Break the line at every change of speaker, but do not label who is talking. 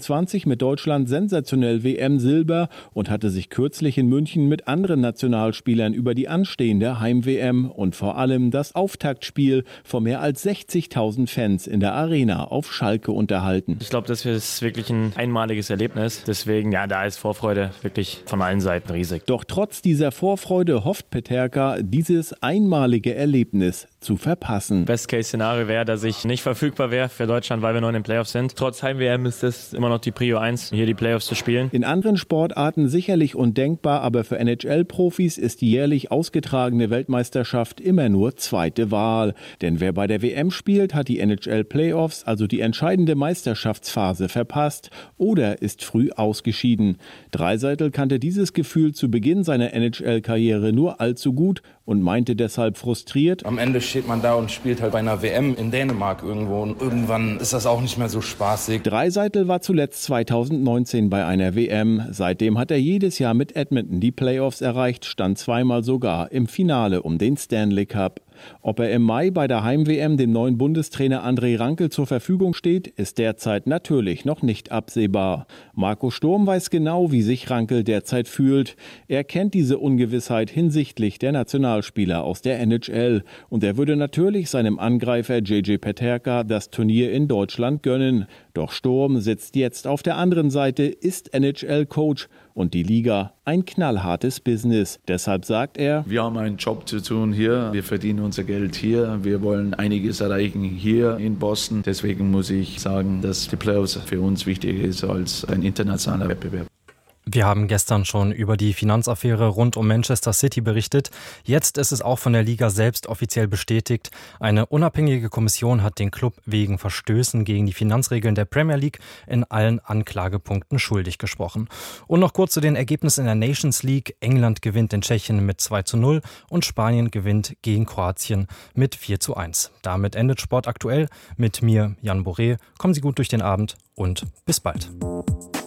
U21 mit Deutschland sensationell WM-Silber und hatte sich kürzlich in München mit anderen Nationalspielern über die anstehende Heim-WM und vor allem das Auftaktspiel vor mehr als 60.000 Fans in der Arena auf Schalke unterhalten.
Ich glaube, das ist wirklich ein einmaliges Erlebnis. Deswegen, ja, da ist Vorfreude wirklich von allen Seiten riesig.
Doch trotz dieser Vorfreude hofft Peterka, dieses einmalige Erlebnis zu verpassen.
Best-Case-Szenario wäre, dass ich nicht verfügbar wäre für Deutschland, weil wir noch in den Playoffs sind. Trotz Heim-WM ist es immer noch die Prio 1, hier die Playoffs zu spielen.
In anderen Sportarten sicherlich undenkbar, aber für NHL-Profis ist die jährlich ausgetragene Weltmeisterschaft immer nur zweite Wahl. Denn wer bei der WM spielt, hat die NHL-Playoffs, also die entscheidende Meisterschaftsphase, verpasst oder ist früh ausgeschieden. Draisaitl kannte dieses Gefühl zu Beginn seiner NHL-Karriere nur allzu gut und meinte deshalb frustriert:
Am Ende steht man da und spielt halt bei einer WM in Dänemark irgendwo und irgendwann ist das auch nicht mehr so spaßig.
Draisaitl war zuletzt 2019 bei einer WM. Seitdem hat er jedes Jahr mit Edmonton die Playoffs erreicht, stand zweimal sogar im Finale um den Stanley Cup. Ob er im Mai bei der Heim-WM dem neuen Bundestrainer André Rankel zur Verfügung steht, ist derzeit natürlich noch nicht absehbar. Marco Sturm weiß genau, wie sich Rankel derzeit fühlt. Er kennt diese Ungewissheit hinsichtlich der Nationalspieler aus der NHL. Und er würde natürlich seinem Angreifer JJ Peterka das Turnier in Deutschland gönnen. Doch Sturm sitzt jetzt auf der anderen Seite, ist NHL-Coach und die Liga ein knallhartes Business. Deshalb sagt er:
Wir haben einen Job zu tun hier, wir verdienen unser Geld hier, wir wollen einiges erreichen hier in Boston. Deswegen muss ich sagen, dass die Playoffs für uns wichtiger ist als ein internationaler Wettbewerb.
Wir haben gestern schon über die Finanzaffäre rund um Manchester City berichtet. Jetzt ist es auch von der Liga selbst offiziell bestätigt. Eine unabhängige Kommission hat den Klub wegen Verstößen gegen die Finanzregeln der Premier League in allen Anklagepunkten schuldig gesprochen. Und noch kurz zu den Ergebnissen in der Nations League. England gewinnt in Tschechien mit 2:0 und Spanien gewinnt gegen Kroatien mit 4:1. Damit endet Sport aktuell mit mir, Jan Boré. Kommen Sie gut durch den Abend und bis bald.